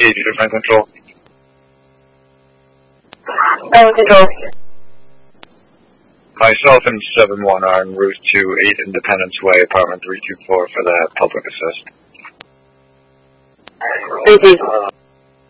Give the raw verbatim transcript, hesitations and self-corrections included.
Agent of Control. Oh, Control. Myself and seven one are en route to eight Independence Way, apartment three two four for the public assist. Thank you.